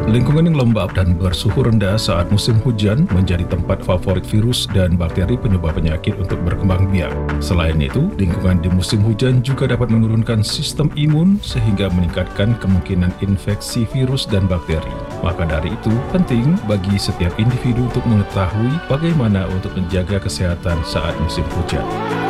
Lingkungan yang lembab dan bersuhu rendah saat musim hujan menjadi tempat favorit virus dan bakteri penyebab penyakit untuk berkembang biak. Selain itu, lingkungan di musim hujan juga dapat menurunkan sistem imun sehingga meningkatkan kemungkinan infeksi virus dan bakteri. Maka dari itu, penting bagi setiap individu untuk mengetahui bagaimana untuk menjaga kesehatan saat musim hujan.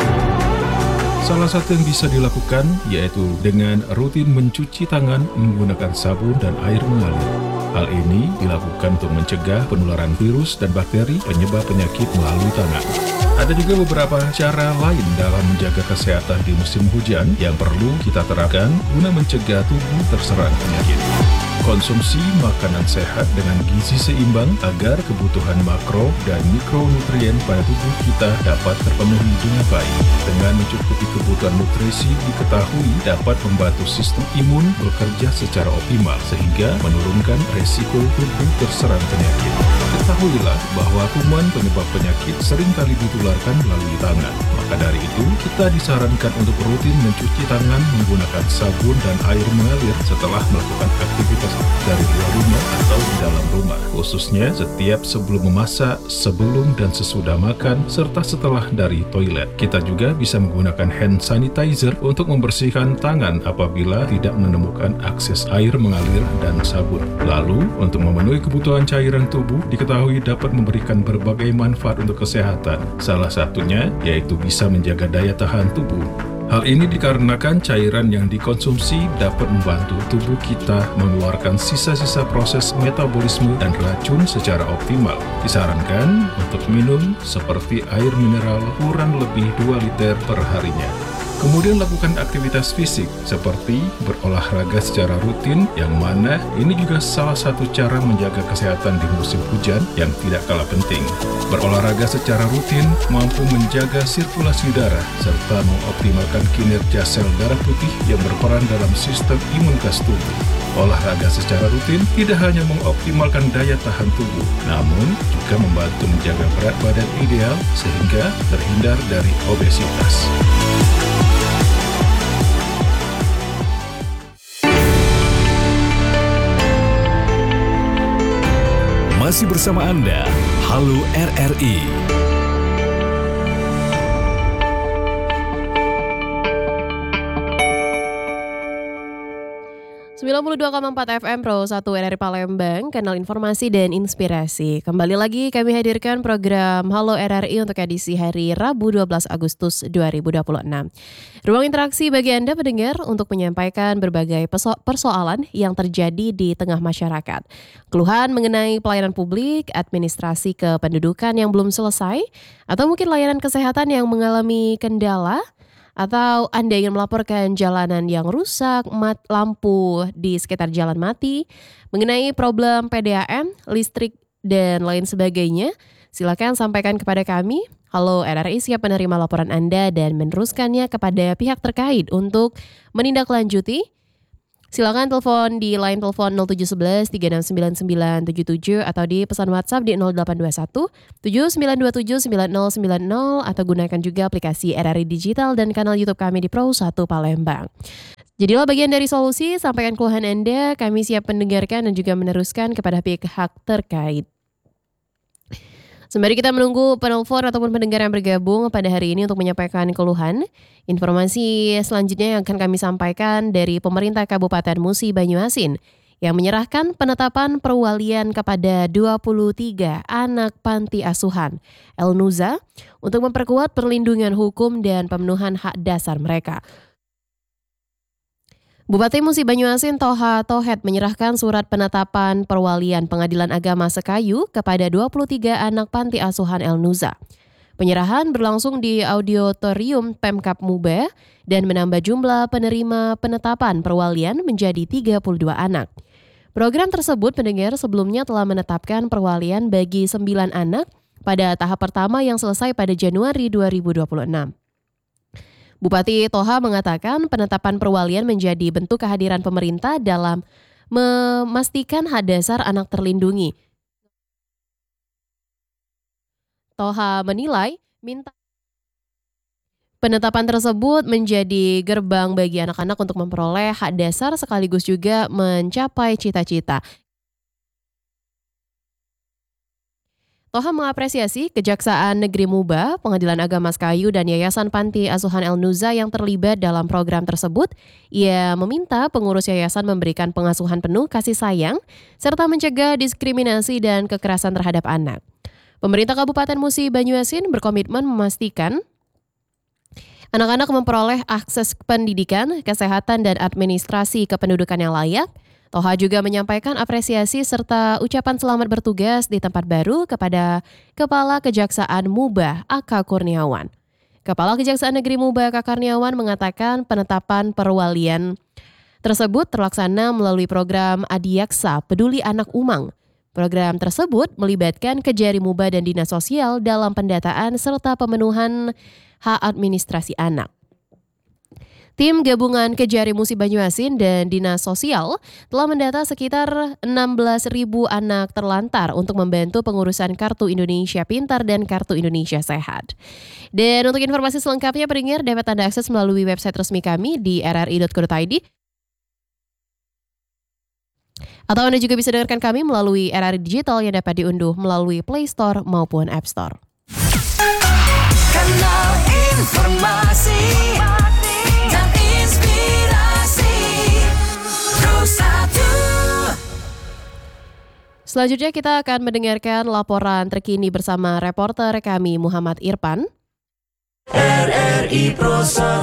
Salah satu yang bisa dilakukan yaitu dengan rutin mencuci tangan menggunakan sabun dan air mengalir. Hal ini dilakukan untuk mencegah penularan virus dan bakteri penyebab penyakit melalui tangan. Ada juga beberapa cara lain dalam menjaga kesehatan di musim hujan yang perlu kita terapkan guna mencegah tubuh terserang penyakit. Konsumsi makanan sehat dengan gizi seimbang agar kebutuhan makro dan mikronutrien pada tubuh kita dapat terpenuhi dengan baik. Dengan mencukupi kebutuhan nutrisi diketahui dapat membantu sistem imun bekerja secara optimal sehingga menurunkan resiko tubuh terserang penyakit. Ketahuilah bahwa kuman penyebab penyakit seringkali ditularkan melalui tangan. Maka dari itu, kita disarankan untuk rutin mencuci tangan menggunakan sabun dan air mengalir setelah melakukan aktivitas dari luar rumah atau di dalam rumah, khususnya setiap sebelum memasak, sebelum dan sesudah makan, serta setelah dari toilet. Kita juga bisa menggunakan hand sanitizer untuk membersihkan tangan apabila tidak menemukan akses air mengalir dan sabun. Lalu, untuk memenuhi kebutuhan cairan tubuh, diketahui dapat memberikan berbagai manfaat untuk kesehatan. Salah satunya yaitu bisa menjaga daya tahan tubuh. Hal ini dikarenakan cairan yang dikonsumsi dapat membantu tubuh kita mengeluarkan sisa-sisa proses metabolisme dan racun secara optimal. Disarankan untuk minum seperti air mineral kurang lebih 2 liter per harinya. Kemudian lakukan aktivitas fisik seperti berolahraga secara rutin, yang mana ini juga salah satu cara menjaga kesehatan di musim hujan yang tidak kalah penting. Berolahraga secara rutin mampu menjaga sirkulasi darah serta mengoptimalkan kinerja sel darah putih yang berperan dalam sistem imunitas tubuh. Olahraga secara rutin tidak hanya mengoptimalkan daya tahan tubuh, namun juga membantu menjaga berat badan ideal sehingga terhindar dari obesitas. Masih bersama Anda, Halo RRI. 92,4 FM Pro 1 RRI Palembang, kanal informasi dan inspirasi. Kembali lagi kami hadirkan program Halo RRI untuk edisi hari Rabu 12 Agustus 2026. Ruang interaksi bagi Anda pendengar untuk menyampaikan berbagai persoalan yang terjadi di tengah masyarakat. Keluhan mengenai pelayanan publik, administrasi kependudukan yang belum selesai, atau mungkin layanan kesehatan yang mengalami kendala, atau Anda ingin melaporkan jalanan yang rusak, lampu di sekitar jalan mati, mengenai problem PDAM, listrik, dan lain sebagainya, silakan sampaikan kepada kami. Halo RRI siap menerima laporan Anda dan meneruskannya kepada pihak terkait untuk menindaklanjuti. Silakan telepon di line telepon 0711 369977 atau di pesan WhatsApp di 0821 7927 9090 atau gunakan juga aplikasi RRI Digital dan kanal YouTube kami di Pro 1 Palembang. Jadilah bagian dari solusi, sampaikan keluhan Anda, kami siap mendengarkan dan juga meneruskan kepada pihak terkait. Sembari kita menunggu penelpon ataupun pendengar yang bergabung pada hari ini untuk menyampaikan keluhan, informasi selanjutnya yang akan kami sampaikan dari pemerintah Kabupaten Musi Banyuasin yang menyerahkan penetapan perwalian kepada 23 anak panti asuhan El Nuza untuk memperkuat perlindungan hukum dan pemenuhan hak dasar mereka. Bupati Musi Banyuasin Toha Tohet menyerahkan surat penetapan perwalian Pengadilan Agama Sekayu kepada 23 anak panti asuhan El Nuza. Penyerahan berlangsung di auditorium Pemkab Muba dan menambah jumlah penerima penetapan perwalian menjadi 32 anak. Program tersebut pendengar sebelumnya telah menetapkan perwalian bagi 9 anak pada tahap pertama yang selesai pada Januari 2026. Bupati Toha mengatakan penetapan perwalian menjadi bentuk kehadiran pemerintah dalam memastikan hak dasar anak terlindungi. Toha menilai penetapan tersebut menjadi gerbang bagi anak-anak untuk memperoleh hak dasar sekaligus juga mencapai cita-cita. Toha mengapresiasi Kejaksaan Negeri Muba, Pengadilan Agama Sekayu, dan Yayasan Panti Asuhan El Nuza yang terlibat dalam program tersebut. Ia meminta pengurus yayasan memberikan pengasuhan penuh kasih sayang, serta mencegah diskriminasi dan kekerasan terhadap anak. Pemerintah Kabupaten Musi Banyuasin berkomitmen memastikan anak-anak memperoleh akses pendidikan, kesehatan, dan administrasi kependudukan yang layak. Toha juga menyampaikan apresiasi serta ucapan selamat bertugas di tempat baru kepada Kepala Kejaksaan Muba, Aka Kurniawan. Kepala Kejaksaan Negeri Muba, Aka Kurniawan mengatakan penetapan perwalian tersebut terlaksana melalui program Adiaksa Peduli Anak Umang. Program tersebut melibatkan Kejari Muba dan Dinas Sosial dalam pendataan serta pemenuhan hak administrasi anak. Tim gabungan Kejari Musi Banyuasin dan Dinas Sosial telah mendata sekitar 16.000 anak terlantar untuk membantu pengurusan Kartu Indonesia Pintar dan Kartu Indonesia Sehat. Dan untuk informasi selengkapnya pendengar dapat Anda akses melalui website resmi kami di rri.co.id. Atau Anda juga bisa dengarkan kami melalui RRI Digital yang dapat diunduh melalui Play Store maupun App Store. Kanal informasi dan inspirasi Pro 1. Selanjutnya kita akan mendengarkan laporan terkini bersama reporter kami Muhammad Irfan. RRI Pro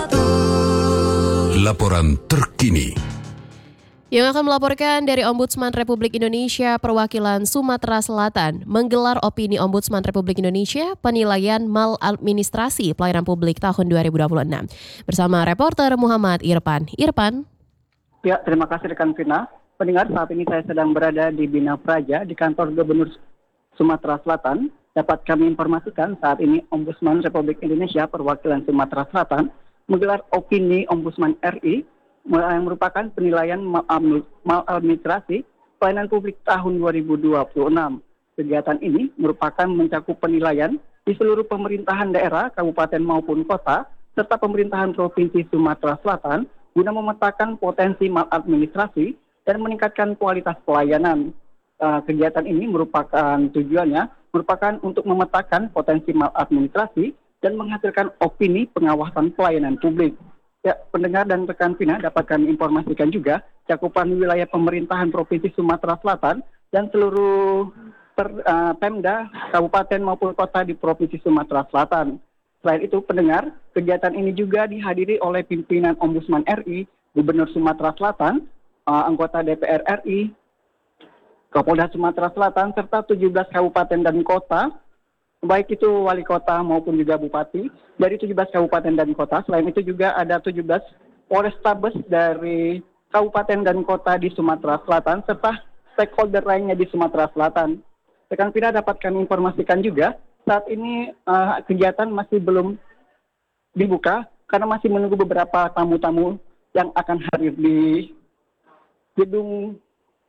1. Laporan terkini. Yang akan melaporkan dari Ombudsman Republik Indonesia Perwakilan Sumatera Selatan menggelar opini Ombudsman Republik Indonesia penilaian maladministrasi pelayanan publik tahun 2026. Bersama reporter Muhammad Irfan. Irfan. Ya, terima kasih rekan Vina. Pendengar, saat ini saya sedang berada di Bina Praja di kantor Gubernur Sumatera Selatan. Dapat kami informasikan saat ini Ombudsman Republik Indonesia Perwakilan Sumatera Selatan menggelar opini Ombudsman RI yang merupakan penilaian maladministrasi pelayanan publik tahun 2026. Kegiatan ini merupakan mencakup penilaian di seluruh pemerintahan daerah, kabupaten maupun kota, serta pemerintahan Provinsi Sumatera Selatan guna memetakan potensi maladministrasi dan meningkatkan kualitas pelayanan. Kegiatan ini tujuannya merupakan untuk memetakan potensi maladministrasi dan menghasilkan opini pengawasan pelayanan publik. Ya, pendengar dan rekan Vina dapat kami informasikan juga cakupan wilayah pemerintahan Provinsi Sumatera Selatan dan seluruh Pemda, kabupaten maupun kota di Provinsi Sumatera Selatan. Selain itu, pendengar, kegiatan ini juga dihadiri oleh pimpinan Ombudsman RI, Gubernur Sumatera Selatan, anggota DPR RI, Kapolda Sumatera Selatan, serta 17 kabupaten dan kota, baik itu wali kota maupun juga bupati dari 17 kabupaten dan kota. Selain itu juga ada 17 Polrestabes dari kabupaten dan kota di Sumatera Selatan serta stakeholder lainnya di Sumatera Selatan. Rekan Pina dapat kami informasikan juga saat ini kegiatan masih belum dibuka karena masih menunggu beberapa tamu-tamu yang akan hadir di gedung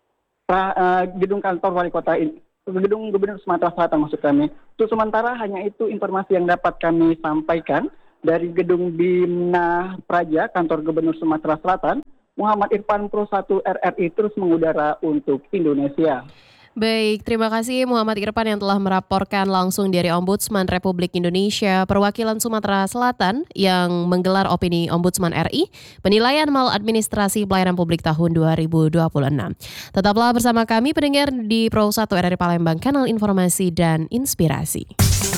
kantor wali kota ini. Gedung Gubernur Sumatera Selatan maksud kami. Untuk sementara hanya itu informasi yang dapat kami sampaikan dari Gedung Bina Praja, Kantor Gubernur Sumatera Selatan. Muhammad Irfan, Pro 1 RRI terus mengudara untuk Indonesia. Baik, terima kasih Muhammad Irfan yang telah melaporkan langsung dari Ombudsman Republik Indonesia Perwakilan Sumatera Selatan yang menggelar opini Ombudsman RI penilaian maladministrasi pelayanan publik tahun 2026. Tetaplah bersama kami pendengar di Pro 1 RRI Palembang, kanal informasi dan inspirasi.